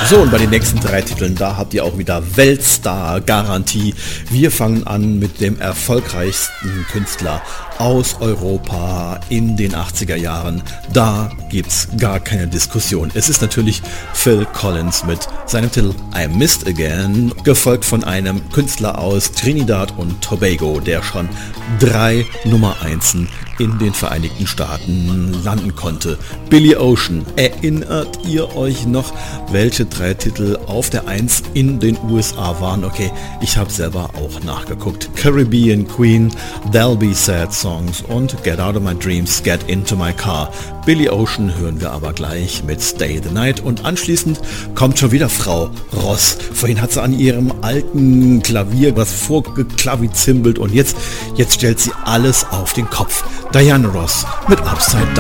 So, und bei den nächsten 3 Titeln, da habt ihr auch wieder Weltstar-Garantie. Wir fangen an mit dem erfolgreichsten Künstler aus Europa in den 80er Jahren. Da gibt's gar keine Diskussion. Es ist natürlich Phil Collins mit seinem Titel I Missed Again, gefolgt von einem Künstler aus Trinidad und Tobago, der schon 3 Nummer 1 in den Vereinigten Staaten landen konnte. Billy Ocean. Erinnert ihr euch noch, welche 3 Titel auf der 1 in den USA waren? Okay, ich habe selber auch nachgeguckt. Caribbean Queen, There'll Be Sad Songs und Get Out of My Dreams, Get Into My Car. Billy Ocean hören wir aber gleich mit Stay the Night und anschließend kommt schon wieder Frau Ross. Vorhin hat sie an ihrem alten Klavier was vorgeklavizimbelt und jetzt stellt sie alles auf den Kopf. Diana Ross mit Upside Down.